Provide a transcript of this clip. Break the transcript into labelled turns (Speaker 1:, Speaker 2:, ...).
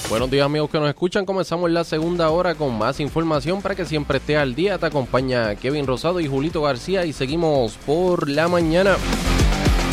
Speaker 1: Buenos días amigos que nos escuchan, comenzamos la segunda hora con más información para que siempre estés al día. Te acompaña Kevin Rosado y Julito García y seguimos por la mañana.